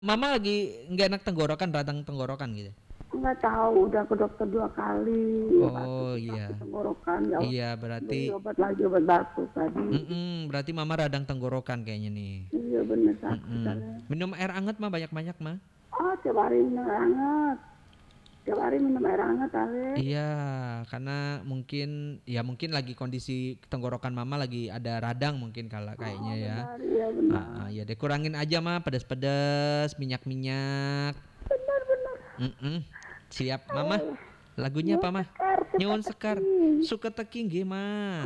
Mama lagi nggak enak tenggorokan, radang tenggorokan gitu. Nggak tahu, udah ke dokter 2 kali, batuk Oh sakit iya. tenggorokan, ya Iya beli berarti obat lagi, obat batuk tadi. berarti Mama radang tenggorokan kayaknya nih. Iya bener sakit kali. Minum air anget mah banyak-banyak mah. Oh, tiap hari minum air hangat. Tiap hari minum air hangat, Ale. Iya, karena mungkin lagi kondisi tenggorokan Mama lagi ada radang mungkin kayaknya Oh, ya. benar, iya benar. Ya deh kurangin aja mah pedas-pedas, minyak-minyak. Benar-benar. Mm-mm. Siap, Mama. Ale, Lagunya nyun apa, Mah? sekar, Nyun sekar. teka-teki. Suka teki nggih, Mah.